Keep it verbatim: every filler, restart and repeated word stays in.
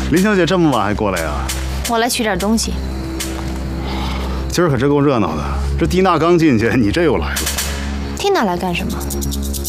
林小姐这么晚还过来呀？ 我来取点东西。 今儿可真够热闹的，这蒂娜刚进去，你这又来了。 缇娜来干什么？